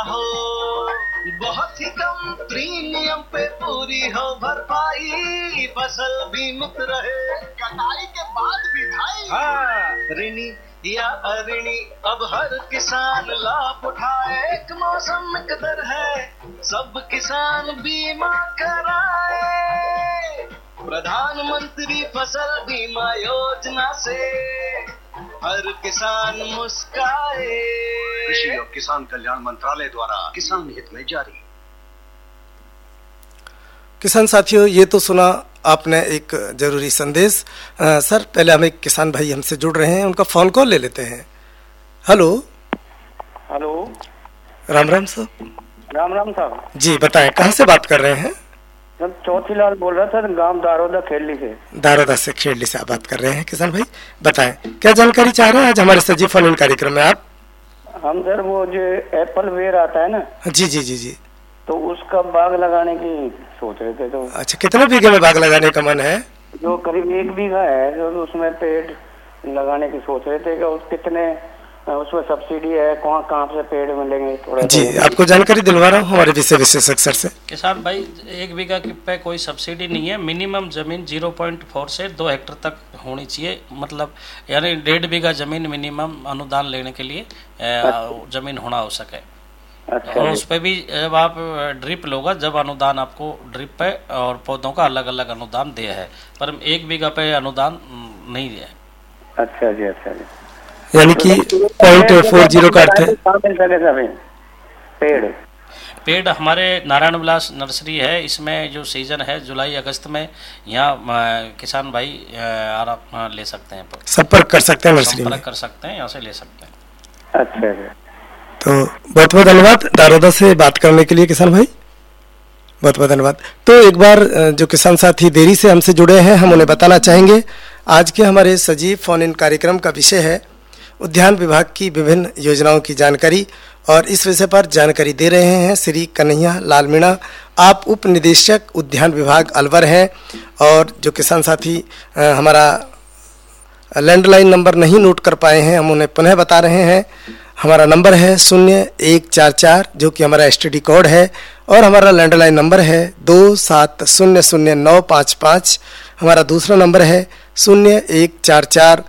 हो, बहुत ही कम प्रीमियम पे पूरी हो भरपाई, फसल बीमित रहे कटाई के बाद भी भाई। हाँ, ऋणी या अऋणी अब हर किसान लाभ उठाए, एक मौसम कदर है सब किसान बीमा कराए, प्रधानमंत्री फसल बीमा योजना से हर किसान मुस्काए। कृषि और किसान कल्याण मंत्रालय द्वारा किसान हित में जारी। किसान साथियों, ये तो सुना आपने एक जरूरी संदेश। सर, पहले हम एक किसान भाई हमसे जुड़ रहे हैं, उनका फोन कॉल ले लेते हैं। Hello. Hello. Ram Ram sir. Ram Ram साहब जी, बताएं कहाँ से बात कर रहे हैं? सर, चौथी लाल बोल रहा था, गांव दारोदा खेड़ली से। दारोदा से खेड़ली से आप बात कर रहे हैं। किसान भाई बताएं क्या जानकारी चाह रहे हैं आज हमारे सजीव फोन इन कार्यक्रम में आप? हम सर वो जो एप्पल वेयर आता है ना, जी जी जी जी, तो उसका बाग लगाने की सोच रहे थे। तो अच्छा, कितने बीघे में बाग लगाने का मन है? जो करीब 1 बीघा है, जो उसमें पेड़ लगाने की सोच रहे थे कि उस कितने उसमें सब्सिडी है, कहाँ कहाँ से पेड़ मिलेंगे थोड़ा। जी, आपको जानकारी दिलवा रहा हूँ हमारे विषय विशेषज्ञ सर से। किसान भाई, 1 बीघा पे कोई सब्सिडी नहीं है। मिनिमम जमीन 0.4 से 2 हेक्टर तक होनी चाहिए, मतलब यानी 1.5 बीघा जमीन मिनिमम अनुदान लेने के लिए जमीन होना आवश्यक है। अच्छा। और उस पर भी जब आप ड्रिप लोगा, जब अनुदान आपको ड्रिप पे और पौधों का अलग अलग अनुदान दिया है, पर 1 बीघा पे अनुदान नहीं दिया है। अच्छा जी, अच्छा जी। यानी कि 0.40 का अर्थ है। पेड़ हमारे नारायण विलास नर्सरी है, इसमें जो सीजन है जुलाई अगस्त में, यहाँ किसान भाई आराम ले सकते हैं, संपर्क कर सकते हैं, नर्सरी में संपर्क कर सकते हैं, यहाँ से ले सकते हैं। अच्छा जी। तो बहुत बहुत धन्यवाद दारोदा से बात करने के लिए किसान भाई, बहुत बहुत धन्यवाद। तो एक बार जो किसान साथी देरी से हमसे जुड़े हैं, हम उन्हें बताना चाहेंगे आज के हमारे सजीव फोन इन कार्यक्रम का विषय है उद्यान विभाग की विभिन्न योजनाओं की जानकारी, और इस विषय पर जानकारी दे रहे हैं श्री कन्हैया लाल मीणा। आप उप निदेशक उद्यान विभाग अलवर हैं। और जो किसान साथी हमारा लैंडलाइन नंबर नहीं नोट कर पाए हैं, हम उन्हें पुनः बता रहे हैं। हमारा नंबर है 0144 जो कि हमारा STD कोड है, और हमारा लैंडलाइन नंबर है 27000955। हमारा दूसरा नंबर है 0144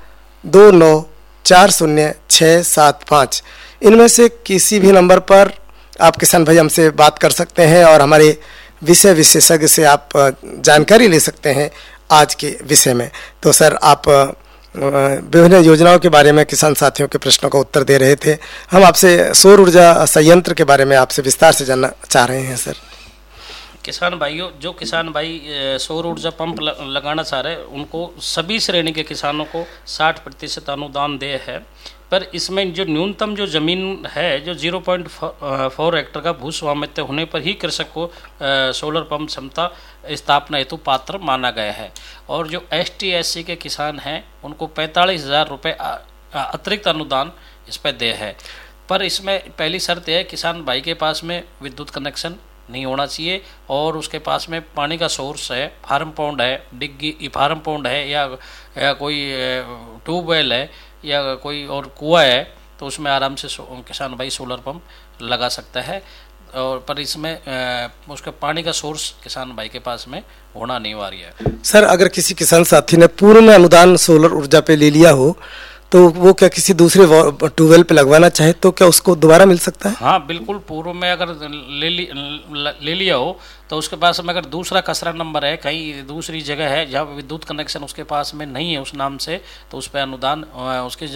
29400675। इनमें से किसी भी नंबर पर आप किसान भाई हमसे बात कर सकते हैं और हमारे विषय विशेषज्ञ से आप जानकारी ले सकते हैं आज के विषय में। तो सर, आप विभिन्न योजनाओं के बारे में किसान साथियों के प्रश्नों का उत्तर दे रहे थे। हम आपसे सौर ऊर्जा संयंत्र के बारे में आपसे विस्तार से जानना चाह रहे हैं सर। किसान भाइयों, जो किसान भाई सौर ऊर्जा पंप लगाना चाह रहे हैं, उनको सभी श्रेणी के किसानों को 60% अनुदान दे है। पर इसमें जो न्यूनतम जो जमीन है, जो 0.4 हेक्टर का भू स्वामित्व होने पर ही कृषक को सोलर पंप क्षमता स्थापना हेतु पात्र माना गया है। और जो ST/SC के किसान हैं, उनको 45,000 रुपये अतिरिक्त अनुदान इस पर दे है। पर इसमें पहली शर्त है, किसान भाई के पास में विद्युत कनेक्शन नहीं होना चाहिए, और उसके पास में पानी का सोर्स है, फार्म पॉन्ड है, डिग्गी फार्म पॉन्ड है, या कोई ट्यूबवेल है, या कोई और कुआं है, तो उसमें आराम से किसान भाई सोलर पंप लगा सकता है। और पर इसमें उसका पानी का सोर्स किसान भाई के पास में होना अनिवार्य है। सर, अगर किसी किसान साथी ने पूर्व में अनुदान सोलर ऊर्जा पे ले लिया हो, तो वो क्या किसी दूसरे ट्यूबवेल पे लगवाना चाहे तो क्या उसको दोबारा मिल सकता है? हाँ बिल्कुल, पूर्व में अगर ले लिया हो तो उसके पास में अगर दूसरा कचरा नंबर है, कहीं दूसरी जगह है जहाँ विद्युत कनेक्शन उसके पास में नहीं है उस नाम से, तो उस पर अनुदान उसके